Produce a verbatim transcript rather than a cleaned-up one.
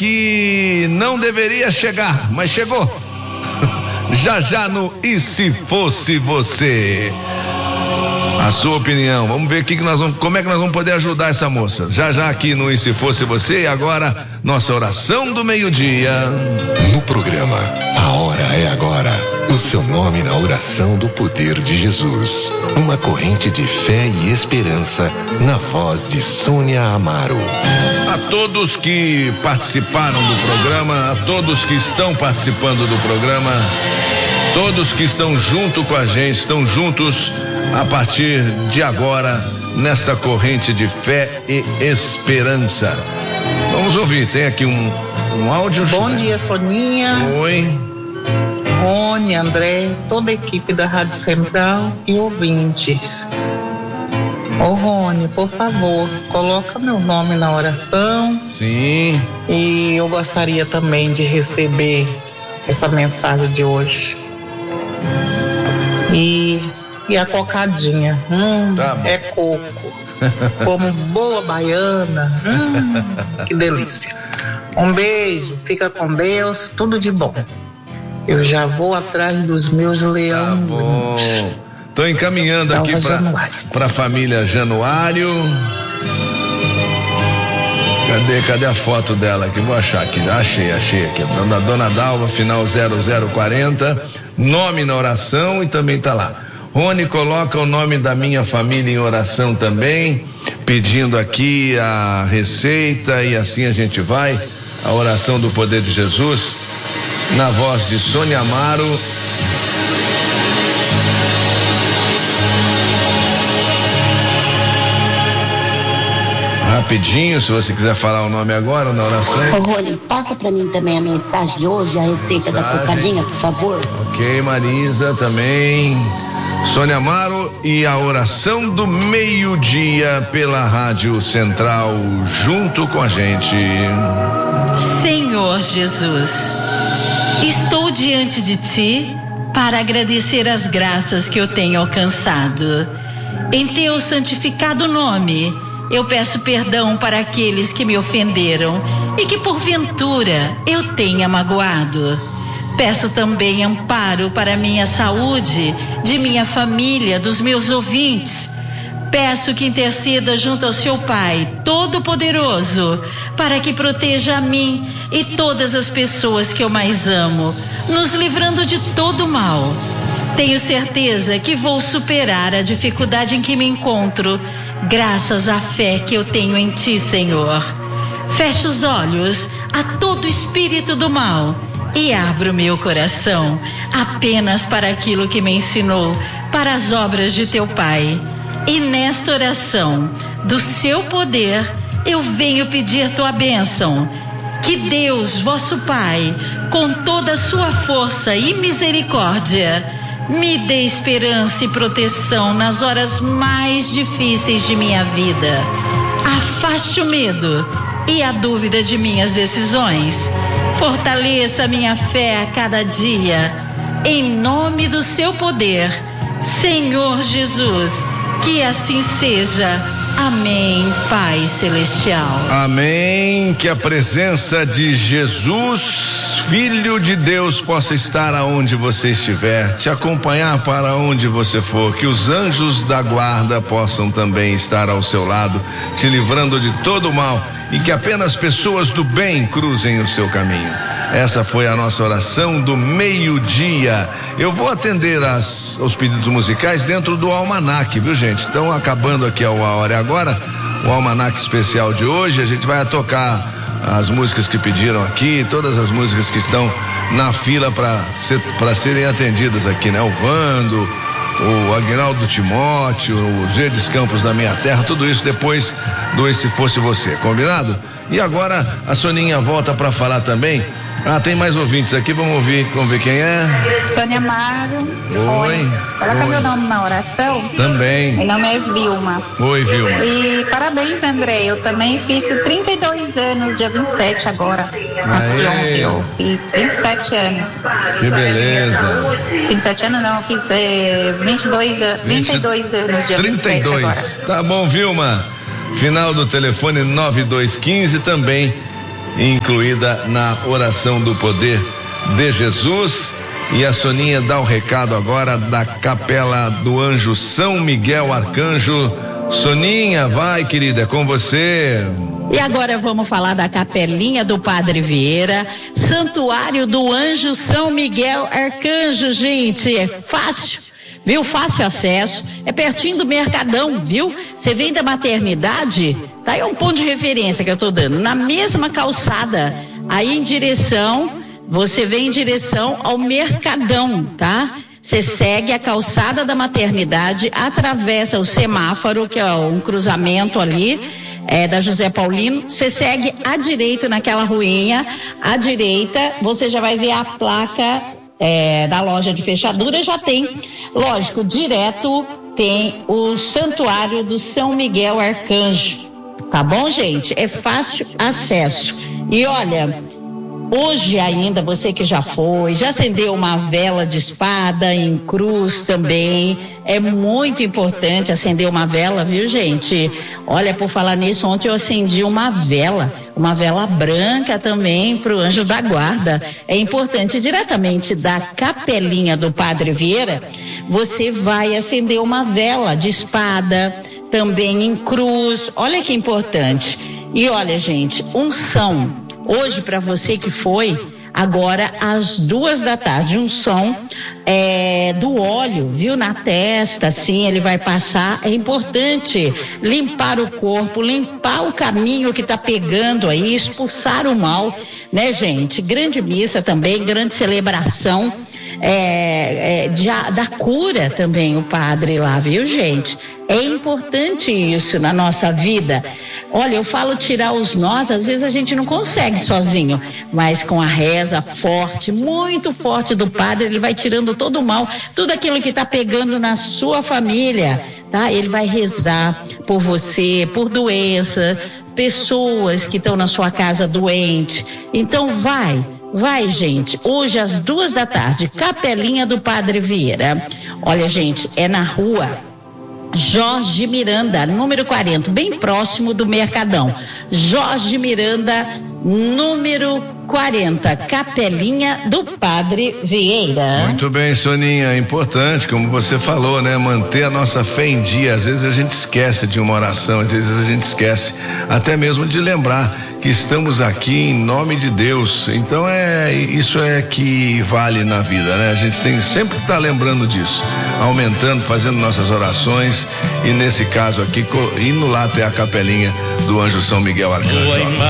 que não deveria chegar, mas chegou. Já já no E Se Fosse Você. A sua opinião, vamos ver aqui que nós vamos, como é que nós vamos poder ajudar essa moça. Já já aqui no E Se Fosse Você. E agora, nossa oração do meio-dia. No programa A Hora é Agora. O seu nome na oração do poder de Jesus. Uma corrente de fé e esperança na voz de Sônia Amaro. A todos que participaram do programa, a todos que estão participando do programa, todos que estão junto com a gente, estão juntos a partir de agora nesta corrente de fé e esperança. Vamos ouvir, tem aqui um, um áudio. Bom né? dia, Soninha. Oi. Rony, André, toda a equipe da Rádio Central e ouvintes. Ô Rony, por favor, coloca meu nome na oração. Sim. E eu gostaria também de receber essa mensagem de hoje. E, e a cocadinha, hum, tá bom. É coco, como boa baiana, hum, que delícia. Um beijo, fica com Deus, tudo de bom. Eu já vou atrás dos meus leãozinhos. Tá bom. Tô encaminhando aqui para a família Januário. Cadê, cadê a foto dela aqui? Vou achar aqui, já achei, achei aqui. Dona, Dona Dalva, final zero zero quarenta, nome na oração e também tá lá. Rony, coloca o nome da minha família em oração também, pedindo aqui a receita e assim a gente vai. A oração do poder de Jesus, na voz de Sônia Amaro. Rapidinho, se você quiser falar o nome agora na oração. Ô Rony, passa pra mim também a mensagem de hoje, a receita mensagem. Da cocadinha, por favor. Ok, Marisa, também. Sônia Amaro e a oração do meio-dia pela Rádio Central, junto com a gente. Senhor Jesus, estou diante de Ti para agradecer as graças que eu tenho alcançado. Em Teu santificado nome, eu peço perdão para aqueles que me ofenderam e que porventura eu tenha magoado. Peço também amparo para minha saúde, de minha família, dos meus ouvintes. Peço que interceda junto ao seu Pai Todo-Poderoso para que proteja a mim e todas as pessoas que eu mais amo, nos livrando de todo mal. Tenho certeza que vou superar a dificuldade em que me encontro, graças à fé que eu tenho em Ti, Senhor. Fecho os olhos a todo espírito do mal e abro meu coração apenas para aquilo que me ensinou, para as obras de Teu Pai. E nesta oração do Seu poder, eu venho pedir Tua bênção. Que Deus, vosso Pai, com toda a sua força e misericórdia, me dê esperança e proteção nas horas mais difíceis de minha vida. Afaste o medo e a dúvida de minhas decisões. Fortaleça a minha fé a cada dia. Em nome do Seu poder, Senhor Jesus, que assim seja. Amém, Pai Celestial. Amém. Que a presença de Jesus, Filho de Deus, possa estar aonde você estiver, te acompanhar para onde você for. Que os anjos da guarda possam também estar ao seu lado, te livrando de todo o mal, e que apenas pessoas do bem cruzem o seu caminho. Essa foi a nossa oração do meio-dia. Eu vou atender as, os pedidos musicais dentro do almanaque, viu, gente? Então, acabando aqui a hora agora, o almanaque especial de hoje, a gente vai tocar as músicas que pediram aqui, todas as músicas que estão na fila para ser, para serem atendidas aqui, né? O Vando, o Aguinaldo Timóteo, os Verdes Campos da Minha Terra, tudo isso depois do E Se Fosse Você, combinado? E agora a Soninha volta para falar também. Ah, tem mais ouvintes aqui, vamos ouvir, vamos ver quem é. Sônia Amaro. Oi. Oi. Coloca Oi. Meu nome na oração. Também. Meu nome é Vilma. Oi, Vilma. E parabéns, André. Eu também fiz trinta e dois anos, dia vinte e sete agora. Nasci ontem, eu fiz vinte e sete anos. Que beleza. vinte e sete anos não, eu fiz é, vinte e dois, trinta e dois anos, dia trinta e dois. vinte e sete agora. Tá bom, Vilma. Final do telefone nove dois um cinco também. incluída na oração do poder de Jesus. E a Soninha dá o recado agora da Capela do Anjo São Miguel Arcanjo. Soninha, vai, querida, é com você. E agora vamos falar da Capelinha do Padre Vieira, Santuário do Anjo São Miguel Arcanjo, gente, é fácil, viu? Fácil acesso, é pertinho do Mercadão, viu? Você vem da maternidade, tá aí um ponto de referência que eu tô dando, na mesma calçada, aí em direção, você vem em direção ao Mercadão, tá? Você segue a calçada da maternidade, atravessa o semáforo, que é um cruzamento ali, é, da José Paulino, você segue à direita naquela ruinha, à direita você já vai ver a placa é, da loja de fechadura, já tem, lógico, direto tem o Santuário do São Miguel Arcanjo, tá bom, gente? É fácil acesso. E olha, hoje ainda, você que já foi, já acendeu uma vela de espada em cruz também, é muito importante acender uma vela, viu, gente? Olha, por falar nisso, ontem eu acendi uma vela, uma vela branca também para o Anjo da Guarda. É importante, diretamente da Capelinha do Padre Vieira, você vai acender uma vela de espada, também em cruz, olha que importante. E olha, gente, unção. Hoje, para você que foi, agora às duas da tarde, um som é, do óleo, viu, na testa, assim, ele vai passar. É importante limpar o corpo, limpar o caminho que está pegando aí, expulsar o mal, né, gente? Grande missa também, grande celebração é, é, de, da cura também, o padre lá, viu, gente? É importante isso na nossa vida. Olha, eu falo tirar os nós, às vezes a gente não consegue sozinho, mas com a reza forte, muito forte do padre, ele vai tirando todo o mal, tudo aquilo que está pegando na sua família, tá? Ele vai rezar por você, por doença, pessoas que estão na sua casa doente. Então vai, vai, gente, hoje às duas da tarde, Capelinha do Padre Vieira. Olha, gente, é na rua Jorge Miranda, número quarenta, bem próximo do Mercadão. Jorge Miranda, número quarenta, Capelinha do Padre Vieira. Muito bem, Soninha, importante, como você falou, né? Manter a nossa fé em dia. Às vezes a gente esquece de uma oração, às vezes a gente esquece até mesmo de lembrar que estamos aqui em nome de Deus. Então é isso é que vale na vida, né? A gente tem sempre que estar lembrando disso, aumentando, fazendo nossas orações e nesse caso aqui indo lá até a Capelinha do Anjo São Miguel Arcanjo.